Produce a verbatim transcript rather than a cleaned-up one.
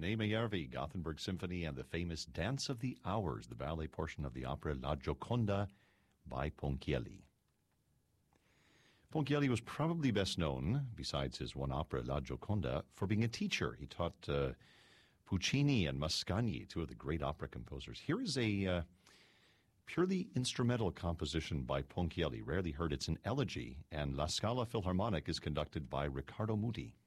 Nemejärvi, Gothenburg Symphony, and the famous Dance of the Hours, the ballet portion of the opera La Gioconda by Ponchielli. Ponchielli was probably best known, besides his one opera, La Gioconda, for being a teacher. He taught uh, Puccini and Mascagni, two of the great opera composers. Here is a uh, purely instrumental composition by Ponchielli. Rarely heard. It's an elegy, and La Scala Philharmonic is conducted by Riccardo Muti.